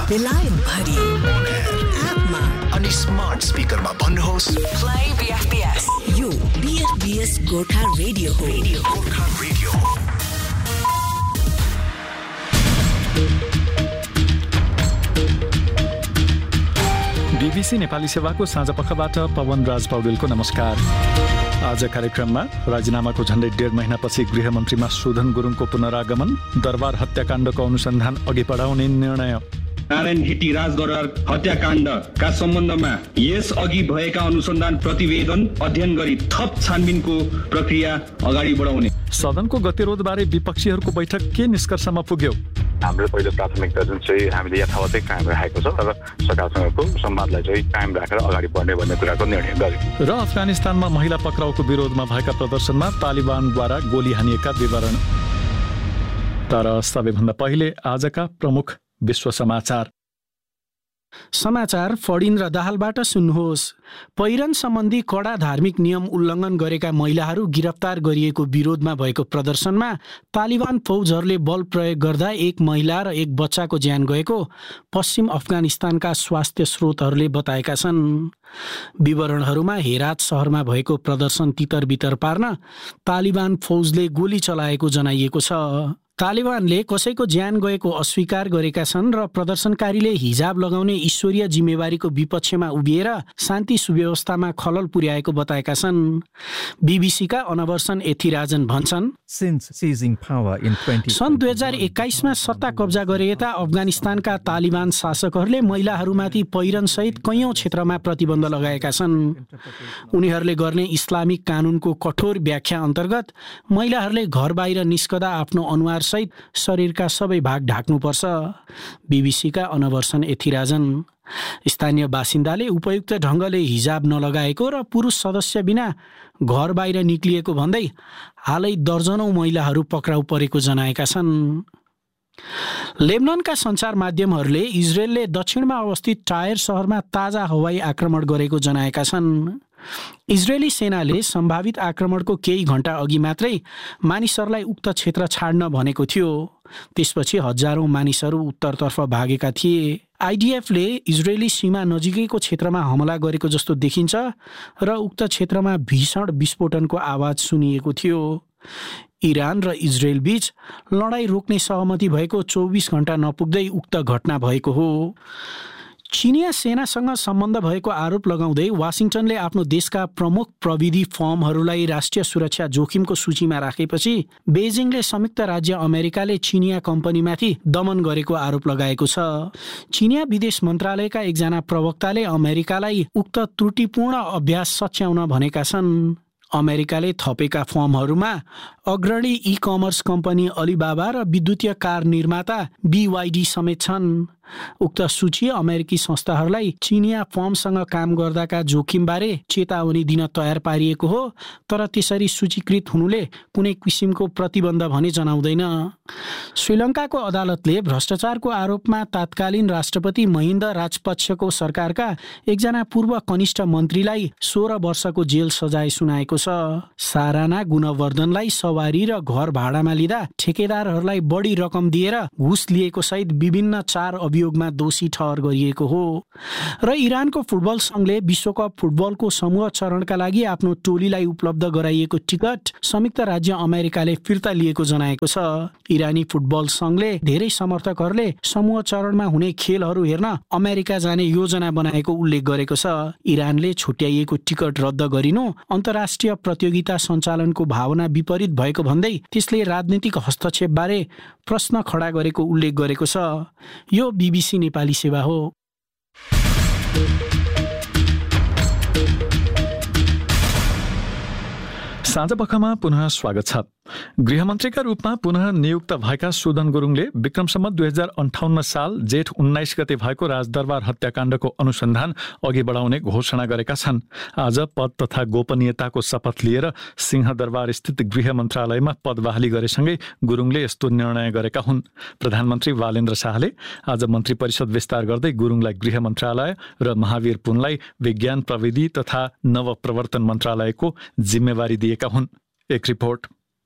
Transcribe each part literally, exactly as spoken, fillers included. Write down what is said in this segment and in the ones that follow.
बेलायत भरि एपमा अनि स्मार्ट स्पिकरमा भन्नुहोस् प्ले बीएफपीएस। यो बीएफपीएस गोर्खा रेडियो हो। रेडियो गोर्खा रेडियो हो। बीबीसी नेपाली सेवाको साँझ पखबाट पवन राज पौडेलको नमस्कार। आज कार्यक्रममा राजीनामाको झण्डै डेढ महिनापछि गृहमन्त्रीमा सुधन गुरुङको पुनरागमन, दरबार हत्याकाण्डको अनुसन्धान अघि बढाउने निर्णय, नारायण हिटी राजदरबार हत्याकाण्डका सम्बन्धमा यस अघि भएका अनुसन्धान प्रतिवेदन अध्ययन गरी थप छानबिनको प्रक्रिया अगाडि बढाउने, सदनको गतिरोधबारे विपक्षीहरूको बैठक के निष्कर्षमा पुग्यो। हाम्रो पहिलो प्राथमिकता जुन चाहिँ हामीले यथावतै कायम राखेको छ तर सरकारसँगको संवादलाई चाहिँ कायम राखेर अगाडि बढ्ने भन्ने कुराको निर्णय गर्यो। र अफगानिस्तानमा महिला पक्राउको विरोधमा भएका प्रदर्शनमा तालिबानद्वारा गोली हानिएका विवरण। तर सबैभन्दा पहिले आजका प्रमुख विश्व समाचार। समाचार फडिन र दाहालबाट सुन्नुहोस्। पहिरन सम्बन्धी कडा धार्मिक नियम उल्लङ्घन गरेका महिलाहरू गिरफ्तार गरिएको विरोधमा भएको प्रदर्शनमा तालिबान फौजहरूले बल प्रयोग गर्दा एक महिला र एक बच्चाको ज्यान गएको पश्चिम अफगानिस्तानका स्वास्थ्य स्रोतहरूले बताएका छन्। विवरणहरूमा हेरात सहरमा भएको प्रदर्शन तितरबितर पार्न तालिबान फौजले गोली चलाएको जनाइएको छ। तालिबानले कसैको ज्यान गएको अस्वीकार गरेका छन् र प्रदर्शनकारीले हिजाब लगाउने ईश्वरीय जिम्मेवारीको विपक्षमा उभिएर शान्ति सुव्यवस्थामा खलल पुर्याएको बताएका छन्। बीबीसीका अनवर्सन एथिराजन भन्छन्, सन् दुई हजार एक्काइसमा सत्ता कब्जा गरे यता अफगानिस्तानका तालिबान शासकहरूले महिलाहरूमाथि पहिरनसहित कैयौँ क्षेत्रमा प्रतिबन्ध लगाएका छन्। उनीहरूले गर्ने इस्लामिक कानुनको कठोर व्याख्या अन्तर्गत महिलाहरूले घर बाहिर निस्कदा आफ्नो अनुहार सहित शरीरका सबै भाग ढाक्नुपर्छ। बीबीसीका अनवर्सन एथिराजन, स्थानीय बासिन्दाले उपयुक्त ढङ्गले हिजाब नलगाएको र पुरुष सदस्य बिना घर बाहिर निक्लिएको भन्दै हालै दर्जनौं महिलाहरू पक्राउ परेको जनाएका छन्। लेबननका सञ्चार माध्यमहरूले इजरायलले दक्षिणमा अवस्थित टायर सहरमा ताजा हवाई आक्रमण गरेको जनाएका छन्। इजरायली सेनाले सम्भावित आक्रमणको केही घण्टा अघि मात्रै मानिसहरूलाई उक्त क्षेत्र छाड्न भनेको थियो। त्यसपछि हजारौं मानिसहरू उत्तरतर्फ भागेका थिए। आइडिएफले इजरायली सीमा नजिकैको क्षेत्रमा हमला गरेको जस्तो देखिन्छ र उक्त क्षेत्रमा भीषण विस्फोटनको आवाज सुनिएको थियो। इरान र इजरायल बीच लडाईँ रोक्ने सहमति भएको चौबिस घण्टा नपुग्दै उक्त घटना भएको हो। चिनिया सेनासँग सम्बन्ध भएको आरोप लगाउँदै वाशिंटनले आफ्नो देशका प्रमुख प्रविधि फर्महरूलाई राष्ट्रिय सुरक्षा जोखिमको सूचीमा राखेपछि बेजिङले संयुक्त राज्य अमेरिकाले चिनिया कम्पनीमाथि दमन गरेको आरोप लगाएको छ। चिनिया विदेश मन्त्रालयका एकजना प्रवक्ताले अमेरिकालाई उक्त त्रुटिपूर्ण अभ्यास सच्याउन भनेका छन्। अमेरिकाले थपेका फर्महरूमा अग्रणी ई कमर्स कम्पनी अलिबाबा र विद्युतीय कार निर्माता बीवाईडी समेत छन्। उक्त सूची अमेरिकी संस्थाहरूलाई चिनिया फर्मसँग काम गर्दाका जोखिमबारे चेतावनी दिन तयार पारिएको हो, तर त्यसरी सूचीकृत हुनुले कुनै किसिमको प्रतिबन्ध भने जनाउँदैन। श्रीलङ्काको अदालतले भ्रष्टाचारको आरोपमा तत्कालीन राष्ट्रपति महिन्द राजपक्षको सरकारका एकजना पूर्व कनिष्ठ मन्त्रीलाई सोह्र वर्षको जेल सजाय सुनाएको छ। साराना गुणवर्धनलाई सवारी र घर भाडामा लिँदा ठेकेदारहरूलाई बढी रकम दिएर घुस लिएको सहित विभिन्न चार अभियोगमा दोषी ठहर गरिएको हो। र इरानको फुटबल संघले विश्वकप फुटबलको समूह चरणका लागि आफ्नो टोलीलाई उपलब्ध गराइएको टिकट संयुक्त राज्य अमेरिकाले फिर्ता लिएको जनाएको छ। इरानी फुटबल संघले धेरै समर्थकहरूले समूह चरणमा हुने खेलहरू हेर्न अमेरिका जाने योजना बनाएको उल्लेख गरेको छ। इरानले छुट्याइएको टिकट रद्द गरिनु अन्तर्राष्ट्रिय प्रतियोगिता सञ्चालनको भावना विपरीत भएको भन्दै त्यसले राजनीतिक हस्तक्षेपबारे प्रश्न खडा गरेको उल्लेख गरेको छ। यो बीबीसी नेपाली सेवा हो। साँझपखमा पुनः स्वागत छ। गृहमन्त्रीका रूपमा पुनः नियुक्त भएका सुधन गुरुङले विक्रमसम्मत दुई हजार अन्ठाउन्न साल जेठ उन्नाइस गते भएको राजदरबार हत्याकाण्डको अनुसन्धान अघि बढाउने घोषणा गरेका छन्। आज पद तथा गोपनीयताको शपथ लिएर सिंहदरबार स्थित गृह मन्त्रालयमा पद बहाली गरेसँगै गुरुङले यस्तो निर्णय गरेका हुन्। प्रधानमन्त्री बालेन्द्र शाहले आज मन्त्री परिषद विस्तार गर्दै गुरुङलाई गृह मन्त्रालय र महावीर पुनलाई विज्ञान प्रविधि तथा नवप्रवर्तन मन्त्रालयको जिम्मेवारी दिएका हुन्। एक रिपोर्ट।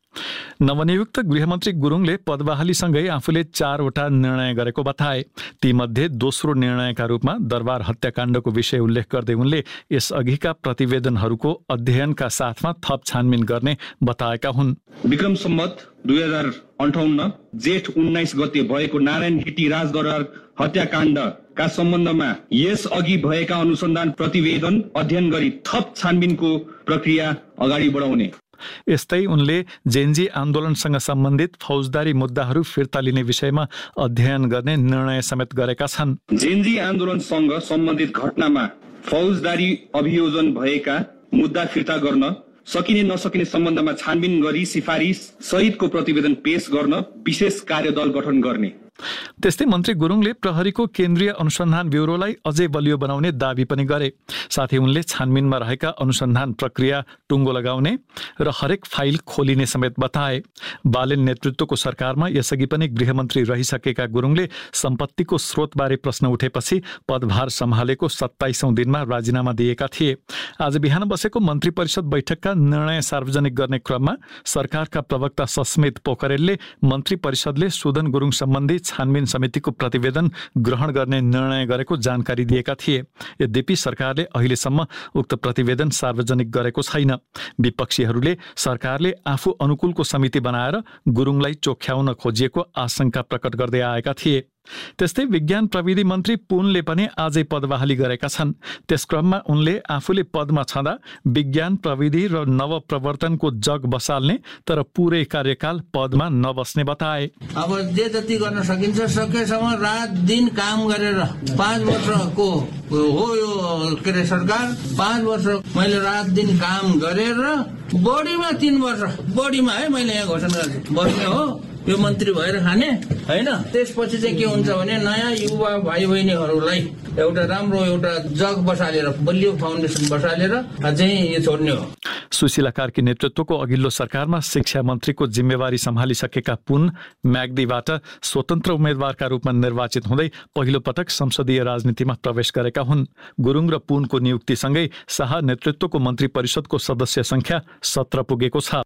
नवनियुक्त गृहमन्त्री गुरुङले पदबहालीसँगै आफूले चारवटा निर्णय गरेको बताए। तीमध्ये दोस्रो निर्णयका रूपमा दरबार हत्याकाण्डको विषय उल्लेख गर्दै उनले यसअघिका प्रतिवेदनहरूको अध्ययनका साथमा थप छानबिन गर्ने बताएका हुन्। विक्रम सम्वत दुई हजार अन्ठाउन्न जेठ उन्नाइस गते भएको नारायण हिटी राजदरबार हत्याकाण्डका सम्बन्धमा यस अघि भएका अनुसन्धान प्रतिवेदन अध्ययन गरी थप छानबिनको प्रक्रिया अगाडि बढाउने। यस्तै उनले जेन्जी आन्दोलनसँग सम्बन्धित फौजदारी मुद्दाहरू फिर्ता लिने विषयमा अध्ययन गर्ने निर्णय समेत गरेका छन्। जेन्जी आन्दोलनसँग सम्बन्धित घटनामा फौजदारी अभियोजन भएका मुद्दा फिर्ता गर्न सकिने नसकिने सम्बन्धमा छानबिन गरी सिफारिस सहितको प्रतिवेदन पेश गर्न विशेष कार्यदल गठन गर्ने। त्यस्तै मन्त्री गुरुङले प्रहरीको केन्द्रीय अनुसन्धान ब्युरोलाई अझै बलियो बनाउने दावी पनि गरे। साथै उनले छानबिनमा रहेका अनुसन्धान प्रक्रिया टुङ्गो लगाउने र हरेक फाइल खोलिने समेत बताए। बालेन नेतृत्वको सरकारमा यसअघि पनि गृहमन्त्री रहिसकेका गुरुङले सम्पत्तिको स्रोतबारे प्रश्न उठेपछि पदभार सम्हालेको सत्ताइसौं दिनमा राजीनामा दिएका थिए। आज बिहान बसेको मन्त्री परिषद बैठकका निर्णय सार्वजनिक गर्ने क्रममा सरकारका प्रवक्ता सस्मित पोखरेलले मन्त्री परिषदले सुदन गुरुङ सम्बन्धी छानबिन समितिको प्रतिवेदन ग्रहण गर्ने निर्णय गरेको जानकारी दिएका थिए। यद्यपि सरकारले अहिलेसम्म उक्त प्रतिवेदन सार्वजनिक गरेको छैन। विपक्षीहरूले सरकारले आफू अनुकूलको समिति बनाएर गुरुङलाई चोख्याउन खोजिएको आशंका प्रकट गर्दै आएका थिए। त्यस्तै विज्ञान प्रविधि मन्त्री पुनले पनि आजै पदबहाली गरेका छन्। त्यस क्रममा उनले आफूले पदमा छँदा विज्ञान प्रविधि र नवप्रवर्तनको जग बसाल्ने तर पुरै कार्यकाल पदमा नबस्ने बताए। अब जे जति गर्न सकिन्छ सकेसम्म रात दिन काम गरेर पाँच वर्षको हो यो के अरे सरकार, पाँच वर्ष मैले रात दिन काम गरेर बढीमा तीन वर्ष बढीमा है मैले यहाँ घोषणा गर्छु बस्ने हो यो मन्त्री भएर खाने हैन। त्यसपछि चाहिँ के हुन्छ भने नयाँ युवा भाइ बहिनीहरूलाई एउटा राम्रो एउटा जग बसालेर बलियो फाउन्डेसन बसालेर चाहिँ यो छोड्ने हो। सुशीला कार्की नेतृत्वको अघिल्लो सरकारमा शिक्षा मन्त्रीको जिम्मेवारी सम्हालिसकेका पुन म्याग्दीबाट स्वतन्त्र उम्मेद्वारका रूपमा निर्वाचित हुँदै पहिलो पटक संसदीय राजनीतिमा प्रवेश गरेका हुन्। गुरुङ र पुनको नियुक्तिसँगै शाह नेतृत्वको मन्त्री परिषदको सदस्य संख्या सत्र पुगेको छ।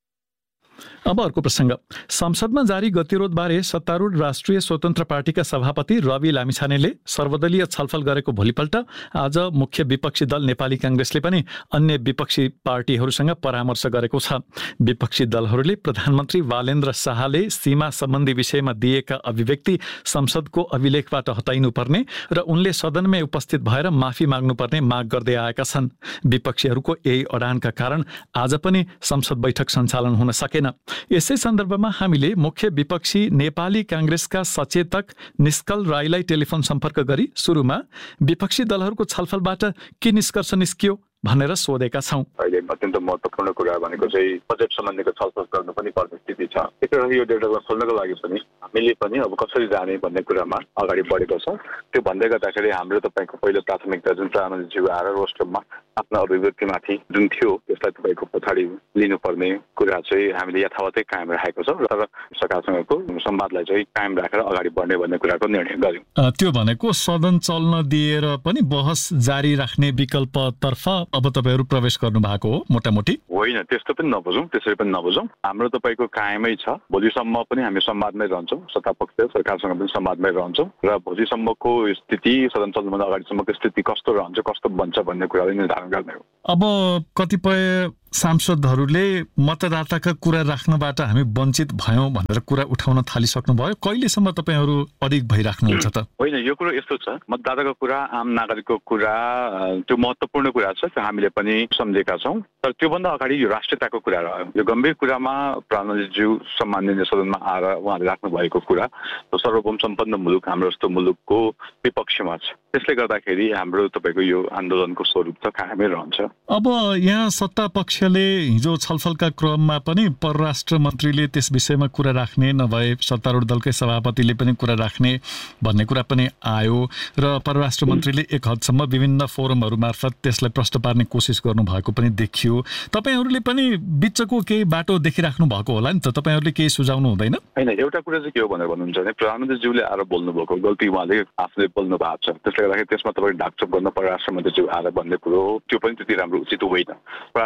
अब अर्को प्रसंग। संसदमा जारी गतिरोधबारे सत्तारूढ राष्ट्रिय स्वतन्त्र पार्टीका सभापति रवि लामिछानेले सर्वदलीय छलफल गरेको भोलिपल्ट आज मुख्य विपक्षी दल नेपाली कांग्रेसले पनि अन्य विपक्षी पार्टीहरूसँग परामर्श गरेको छ। विपक्षी दलहरूले प्रधानमन्त्री बालेन्द्र शाहले सीमा सम्बन्धी विषयमा दिएका अभिव्यक्ति संसदको अभिलेखबाट हटाइनुपर्ने र उनले सदनमै उपस्थित भएर माफी माग्नुपर्ने माग गर्दै आएका छन्। विपक्षीहरूको यही अडानका कारण आज पनि संसद बैठक सञ्चालन हुन सकेन। यसै सन्दर्भमा हामीले मुख्य विपक्षी नेपाली कांग्रेसका सचेतक निष्कल राईलाई टेलिफोन सम्पर्क गरी सुरुमा विपक्षी दलहरूको छलफलबाट के निष्कर्ष निस्कियो भनेर सोधेका छौं। अहिले अत्यन्त महत्त्वपूर्ण कुरा भनेको चाहिँ बजेट सम्बन्धीको छलफल गर्नु पनि पर्ने स्थिति छ। त्यसैले यो डेटा खोल्नको लागि पनि हामीले पनि अब कसरी जाने भन्ने कुरामा अगाडि बढेको छ। त्यो भन्दै गर्दाखेरि हाम्रो तपाईको पहिलो प्राथमिकता जुन प्रधानमन्त्रीज्यू आएर रोस्टरमा आफ्नो अभिव्यक्तिमाथि जुन थियो त्यसलाई तपाईको पछाडि लिनुपर्ने कुरा चाहिँ हामीले यथावतै कायम राखेको छौं र सरकारसँगको संवादलाई चाहिँ कायम राखेर अगाडि बढ्ने भन्ने कुराको निर्णय गर्यौं। त्यो भनेको सदन चल्न दिएर पनि बहस जारी राख्ने विकल्पतर्फ अब तपाईहरु प्रवेश गर्नु भएको हो मोटामोटी? होइन, त्यस्तो पनि नबुझौं, त्यसरी पनि नबुझौं। हाम्रो तपाईको कायमै छ। भोलिसम्म पनि हामी संवादमै रहन्छौं, सत्तापक्ष सरकारसँग पनि संवादमै रहन्छौं र भोलिसम्मको स्थिति सदन चल्नुभन्दा अगाडिसम्मको स्थिति कस्तो रहन्छ कस्तो बन्छ भन्ने कुरालाई निर्धारण गर्ने हो। अब कतिपय सांसदहरूले मतदाताका कुरा राख्नबाट हामी वञ्चित भयौं भनेर कुरा उठाउन थालिसक्नु भयो। कहिलेसम्म तपाईहरु अडिग भइराख्नुहुन्छ त? होइन, यो कुरो यस्तो छ, मतदाताको कुरा आम नागरिकको कुरा त्यो महत्त्वपूर्ण कुरा छ, त्यो हामीले पनि सम्झेका छौं। तर त्योभन्दा अगाडि यो राष्ट्रियताको कुरा रह्यो। यो गम्भीर कुरामा प्रधानमन्त्रीज्यू सम्माननीय सदनमा आएर उहाँले राख्नु भएको कुरा सर्वभौम सम्पन्न मुलुक हाम्रो जस्तो मुलुकको विपक्षमा छ। त्यसले गर्दाखेरि हाम्रो तपाईको यो आन्दोलनको स्वरूप त कायमै रहन्छ। अब यहाँ सत्ता पक्षले हिजो छलफलका क्रममा पनि परराष्ट्र मन्त्रीले त्यस विषयमा कुरा राख्ने नभए सत्तारूढ दलकै सभापतिले पनि कुरा राख्ने भन्ने कुरा पनि आयो र परराष्ट्र मन्त्रीले एक हदसम्म विभिन्न फोरमहरू मार्फत त्यसलाई प्रश्न पार्ने कोसिस गर्नु भएको पनि देखियो। तपाईहरुले पनि बिचको केही बाटो देखिराख्नु भएको होला नि त? तपाईहरुले केही सुझाउनु हुँदैन? हैन, एउटा कुरा चाहिँ के हो भनेर भन्नुहुन्छ भने प्रधानमन्त्रीज्यूले आएर बोल्नु भएको गल्ती उहाँले आफूले बोल्नु भएको छ। त्यसले गर्दाखेरि त्यसमा तपाईले ढाकछोप गर्न परराष्ट्र मन्त्रीज्यू आएर भन्ने कुरो त्यो पनि त्यति राम्रो उचित होइन। परराष्ट्र मन्त्रीज्यू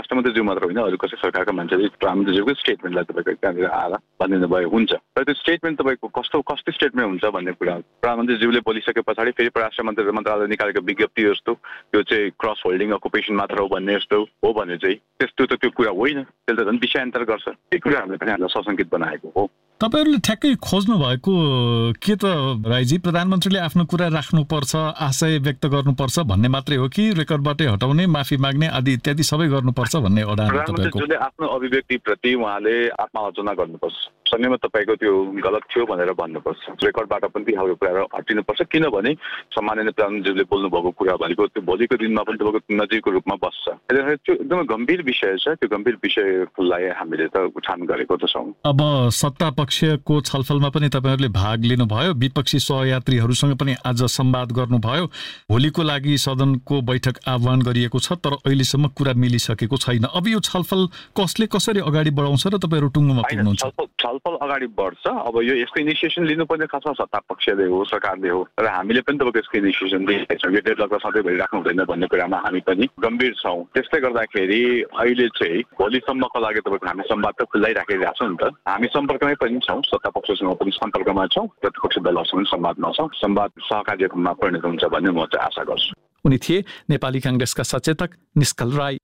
मात्र होइन अरू कसै सरकारका मान्छेले प्रधानमन्त्रीज्यूको स्टेटमेन्टलाई तपाईँको त्यहाँनिर आएर भनिदिनु भयो हुन्छ। तर त्यो स्टेटमेन्ट तपाईँको कस्तो कस्तो स्टेटमेन्ट हुन्छ भन्ने कुरा प्रधानमन्त्रीज्यूले बोलिसके पछाडि फेरि परराष्ट्र मन्त्री मन्त्रालयले निकालेको विज्ञप्ति जस्तो त्यो चाहिँ क्रस होल्डिङ अकुपेसन मात्र हो भन्ने जस्तो हो भने चाहिँ त्यस्तो त त्यो कुरा होइन, त्यसले त झन् विषयान्तर गर्छ। त्यो कुरा हामीले पनि हामीलाई सशङ्कित बनाएको हो। तपाईहरुले ठ्याक्कै खोज्नु भएको के त राईजी प्रधानमन्त्रीले आफ्नो कुरा राख्नुपर्छ, आशय व्यक्त गर्नुपर्छ भन्ने मात्रै हो कि रेकर्डबाटै हटाउने, माफी माग्ने आदि इत्यादि सबै गर्नुपर्छ भन्ने अडान हो तपाईको? प्रधानमन्त्रीले आफ्नो अभिव्यक्तिप्रति उहाँले आत्मालोचना गर्नुपर्छ। संयममा तपाईँको त्यो गलत थियो भनेर भन्नुपर्छ। रेकर्डबाट पनि ती खालको कुरा हटिनुपर्छ, किनभने सामान्य प्रधानमन्त्रीले बोल्नु भएको कुरा भनेको त्यो भोलिको दिनमा पनि तपाईँको नजिकको रूपमा बस्छ। त्यसैले त्यो एकदमै गम्भीर विषय छ। त्यो गम्भीर विषयलाई हामीले त उठान गरेको त छौँ। अब सत्ता पक्षको छलफलमा पनि तपाईहरुले भाग लिनुभयो, विपक्षी सहयात्रीहरूसँग पनि आज संवाद गर्नुभयो। भोलिको लागि सदनको बैठक आह्वान गरिएको छ, तर अहिलेसम्म कुरा मिलिसकेको छैन। अब यो छलफल कसले कसरी अगाडि बढाउँछ र तपाईहरु टुङ्गोमा पुग्नुहुन्छ? छलफल अगाडि बढ्छ। अब यो यसको इनिसिएसन लिनुपर्ने खासमा सत्ता पक्षले हो, सरकारले हो, र हामीले पनि तपाईँको यसको इनिसिएसन लिएको छौँ। यो डेभलप सधैँ भरि राख्नु हुँदैन भन्ने कुरामा हामी पनि गम्भीर छौँ। त्यसले गर्दाखेरि अहिले चाहिँ भोलिसम्मको लागि तपाईँको हामी संवाद त खुल्लै राखिरहेको छौँ नि त। हामी सम्पर्कमै पनि छौँ, सत्ता पक्षसँग पनि सम्पर्कमा छौँ, प्रतिपक्ष दलहरूसँग संवादमा छौँ। संवाद सहकार्यमा परिणत हुन्छ भन्ने म चाहिँ आशा गर्छु। उनी थिए नेपाली कांग्रेसका सचेतक निष्कल राई।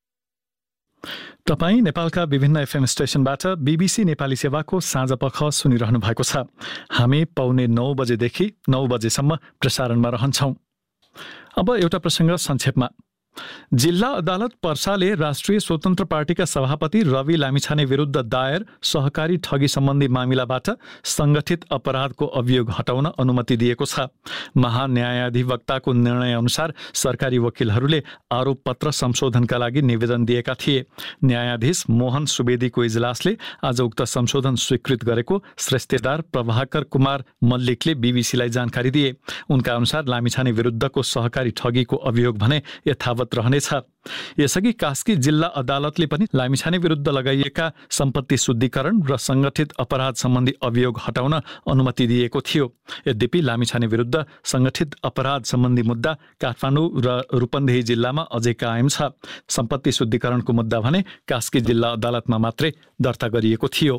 तपाई नेपालका विभिन्न एफएम स्टेशनबाट बीबीसी नेपाली सेवाको साँझपख सुनिरहनु भएको छ। हामी पौने नौ बजेदेखि नौ बजेसम्म प्रसारणमा रहन्छौँ। अब एउटा प्रसङ्ग संक्षेपमा। जिल्ला अदालत पर्साले राष्ट्रिय स्वतन्त्र पार्टीका सभापति रवि लामिछाने विरुद्ध दायर सहकारी ठगी सम्बन्धी मामिलाबाट संगठित अपराधको अभियोग हटाउन अनुमति दिएको छ। महान्यायाधिवक्ताको निर्णय अनुसार सरकारी वकिलहरूले आरोप पत्र संशोधनका लागि निवेदन दिएका थिए। न्यायाधीश मोहन सुवेदीको इजलासले आज उक्त संशोधन स्वीकृत गरेको श्रेष्ठदार प्रभाकर कुमार मल्लिकले बीबीसीलाई जानकारी दिए। उनका अनुसार लामिछाने विरुद्धको सहकारी ठगीको अभियोग भने यथावत रहनेछ। यसअघि कास्की जिल्ला अदालतले पनि लामिछाने विरुद्ध लगाइएका सम्पत्ति शुद्धिकरण र संगठित अपराध सम्बन्धी अभियोग हटाउन अनुमति दिएको थियो। यद्यपि लामिछाने विरुद्ध संगठित अपराध सम्बन्धी मुद्दा काठमाडौँ र रूपन्देही जिल्लामा अझै कायम छ। सम्पत्ति शुद्धिकरणको मुद्दा भने कास्की जिल्ला अदालतमा मात्रै दर्ता गरिएको थियो।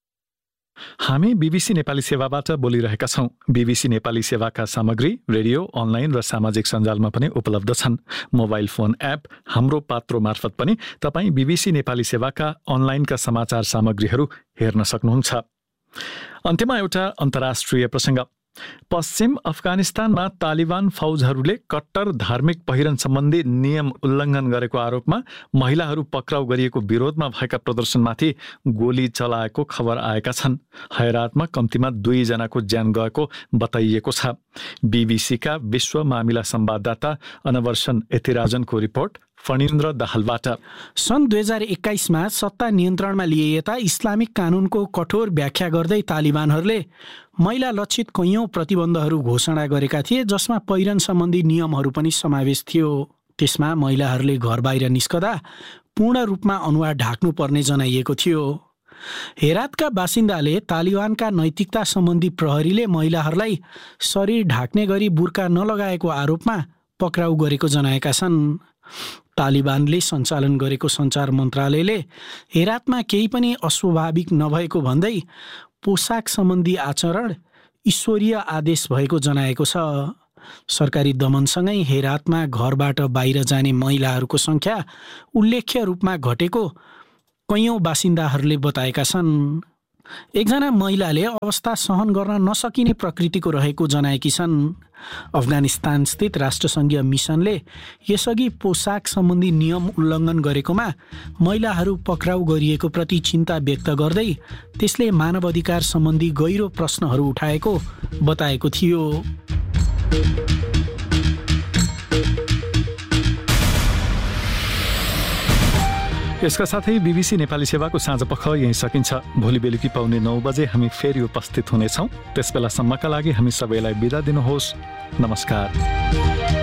हामी बीबीसी नेपाली सेवाबाट बोलिरहेका छौँ। बीबीसी नेपाली सेवाका सामग्री रेडियो, अनलाइन र सामाजिक सञ्जालमा पनि उपलब्ध छन्। मोबाइल फोन एप हाम्रो पात्रो मार्फत पनि तपाईँ बीबीसी नेपाली सेवाका अनलाइनका समाचार सामग्रीहरू हेर्न सक्नुहुन्छ। अन्त्यमा एउटा अन्तर्राष्ट्रिय प्रसङ्ग। पश्चिम अफगानिस्तानमा तालिबान फौजहरूले कट्टर धार्मिक पहिरन सम्बन्धी नियम उल्लङ्घन गरेको आरोपमा महिलाहरू पक्राउ गरिएको विरोधमा भएका प्रदर्शनमाथि गोली चलाएको खबर आएका छन्। हैरातमा कम्तीमा दुईजनाको ज्यान गएको बताइएको छ। बीबीसीका विश्व मामिला संवाददाता अनवर्सन एथिराजनको रिपोर्ट फणिन्द्र दाहालबाट। सन् दुई हजार एक्काइसमा सत्ता नियन्त्रणमा लिइएता इस्लामिक कानुनको कठोर व्याख्या गर्दै तालिबानहरूले महिला लक्षित कैयौँ प्रतिबन्धहरू घोषणा गरेका थिए, जसमा पहिरन सम्बन्धी नियमहरू पनि समावेश थियो। त्यसमा महिलाहरूले घर बाहिर निस्कदा पूर्ण रूपमा अनुहार ढाक्नुपर्ने जनाइएको थियो। हेरातका बासिन्दाले तालिबानका नैतिकता सम्बन्धी प्रहरीले महिलाहरूलाई शरीर ढाक्ने गरी बुर्का नलगाएको आरोपमा पक्राउ गरेको जनाएका छन्। तालिबानले सञ्चालन गरेको सञ्चार मन्त्रालयले हेरातमा केही पनि अस्वाभाविक नभएको भन्दै पोसाक सम्बन्धी आचरण ईश्वरीय आदेश भएको जनाएको छ। सरकारी दमनसँगै हेरातमा घरबाट बाहिर जाने महिलाहरूको सङ्ख्या उल्लेख्य रूपमा घटेको कैयौँ बासिन्दाहरूले बताएका छन्। एकजना महिलाले अवस्था सहन गर्न नसकिने प्रकृतिको रहेको जनाएकी छन्। अफगानिस्तान स्थित राष्ट्रसङ्घीय मिसनले यसअघि पोसाक सम्बन्धी नियम उल्लङ्घन गरेकोमा महिलाहरू पक्राउ गरिएको प्रति चिन्ता व्यक्त गर्दै त्यसले मानवाधिकार सम्बन्धी गहिरो प्रश्नहरू उठाएको बताएको थियो। यसका साथै बीबीसी नेपाली सेवाको साँझपख यही सकिन्छ। भोलि बेलुकी पाउने नौ बजे हामी फेरि उपस्थित हुनेछौँ। त्यसबेलासम्मका लागि हामी सबैलाई बिदा दिनुहोस्। नमस्कार।